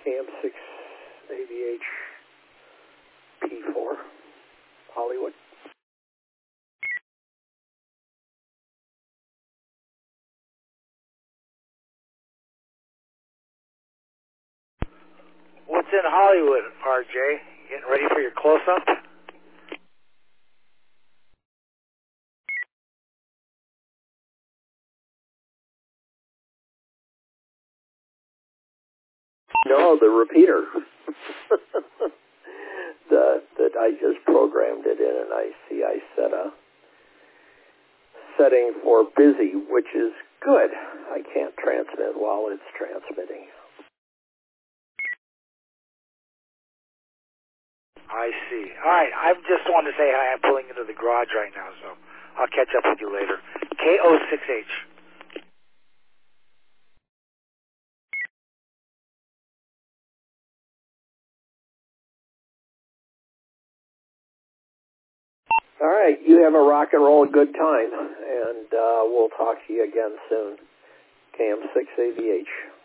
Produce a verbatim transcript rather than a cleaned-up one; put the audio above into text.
K M six A V H P four, Hollywood. What's in Hollywood, R J? Getting ready for your close-up? No, the repeater. the, that I just programmed it in, and I see I set a setting for busy, which is good. I can't transmit while it's transmitting. I see. All right, I just wanted to say hi. I'm pulling into the garage right now, so I'll catch up with you later. K O six H. All right, you have a rock and roll good time, and uh, we'll talk to you again soon. K M six A V H.